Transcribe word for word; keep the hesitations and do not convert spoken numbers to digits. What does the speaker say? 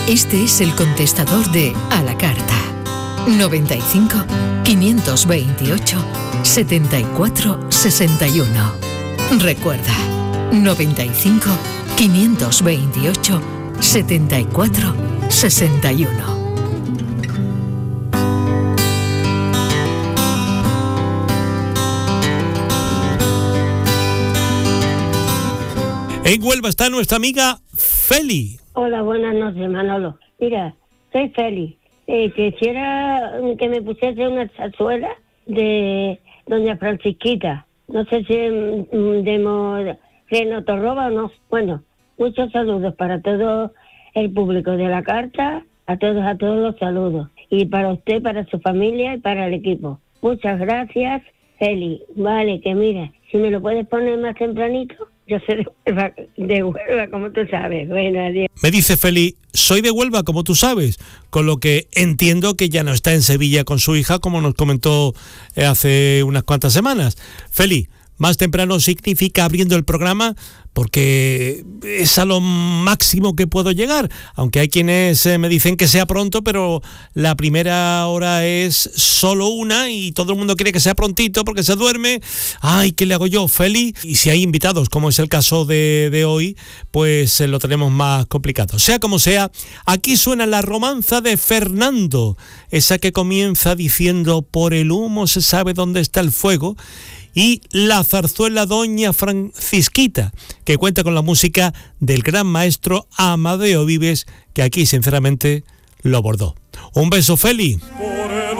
Este es el contestador de A la Carta. noventa y cinco, quinientos veintiocho, setenta y cuatro, sesenta y uno. Recuerda, noventa y cinco, quinientos veintiocho, setenta y cuatro, sesenta y uno. En Huelva está nuestra amiga Feli. Hola, buenas noches, Manolo. Mira, soy Feli. Eh, quisiera que me pusiese una zarzuela de Doña Francisquita. No sé si de Reno Torroba o no. Bueno, muchos saludos para todo el público de La Carta. A todos, a todos los saludos. Y para usted, para su familia y para el equipo. Muchas gracias, Feli. Vale, que mira, si me lo puedes poner más tempranito. Yo soy de Huelva, de Huelva, como tú sabes. Bueno, adiós. Me dice Feli, soy de Huelva, como tú sabes, con lo que entiendo que ya no está en Sevilla con su hija, como nos comentó hace unas cuantas semanas. Feli, más temprano significa abriendo el programa, porque es a lo máximo que puedo llegar, aunque hay quienes eh, me dicen que sea pronto, pero la primera hora es solo una y todo el mundo quiere que sea prontito porque se duerme. Ay, ¿qué le hago yo, Feli? Y si hay invitados, como es el caso de, de hoy, pues eh, lo tenemos más complicado. Sea como sea, aquí suena la romanza de Fernando, esa que comienza diciendo: por el humo se sabe dónde está el fuego, y la zarzuela Doña Francisquita, que cuenta con la música del gran maestro Amadeo Vives, que aquí sinceramente lo bordó. Un beso, Feli.